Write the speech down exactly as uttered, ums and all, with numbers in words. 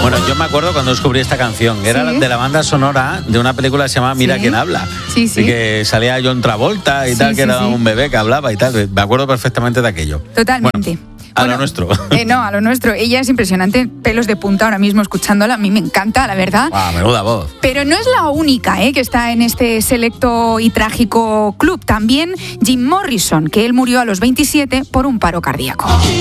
Bueno, yo me acuerdo cuando descubrí esta canción. Era ¿Sí? de la banda sonora de una película que se llama Mira ¿Sí? quién habla. Sí, sí. Y que salía John Travolta y Sí, tal, que sí, era sí. un bebé que hablaba y tal. Me acuerdo perfectamente de aquello. Totalmente. Bueno, a Bueno, lo nuestro. Eh, no, a lo nuestro. Ella es impresionante, pelos de punta ahora mismo escuchándola. A mí me encanta, la verdad. Ah, menuda voz. Pero no es la única ¿eh? que está en este selecto y trágico club. También Jim Morrison, que él murió a los veintisiete por un paro cardíaco.